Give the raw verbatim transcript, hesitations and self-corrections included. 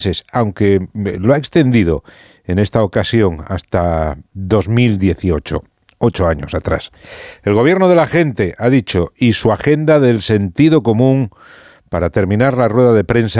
aunque lo ha extendido en esta ocasión hasta dos mil dieciocho, ocho años atrás. El gobierno de la gente, ha dicho, y su agenda del sentido común para terminar la rueda de prensa